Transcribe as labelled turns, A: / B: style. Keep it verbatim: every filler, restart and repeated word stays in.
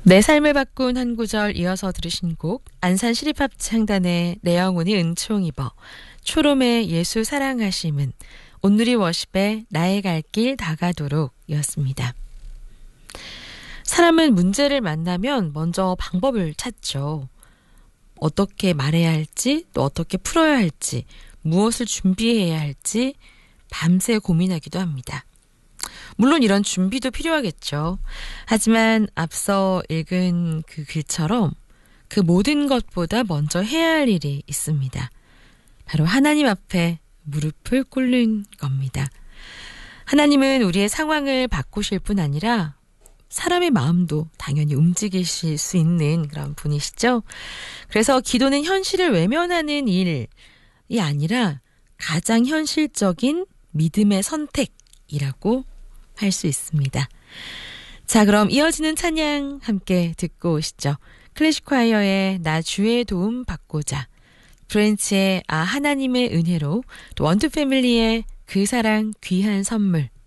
A: 내 삶을 바꾼 한 구절 이어서 들으신 곡 안산 시립합창단의 내 영혼이 은총 입어, 초롬의 예수 사랑하심은, 온누리 워십의 나의 갈 길 다가도록 이었습니다. 사람은 문제를 만나면 먼저 방법을 찾죠. 어떻게 말해야 할지, 또 어떻게 풀어야 할지, 무엇을 준비해야 할지 밤새 고민하기도 합니다. 물론 이런 준비도 필요하겠죠. 하지만 앞서 읽은 그 글처럼 그 모든 것보다 먼저 해야 할 일이 있습니다. 바로 하나님 앞에 무릎을 꿇는 겁니다. 하나님은 우리의 상황을 바꾸실 뿐 아니라 사람의 마음도 당연히 움직이실 수 있는 그런 분이시죠. 그래서 기도는 현실을 외면하는 일이 아니라 가장 현실적인 믿음의 선택이라고 할 수 있습니다. 자, 그럼 이어지는 찬양 함께 듣고 오시죠. 클래식콰이어의 나 주의 도움 받고자, 브랜치의 아 하나님의 은혜로, 또 원투패밀리의 그 사랑 귀한 선물,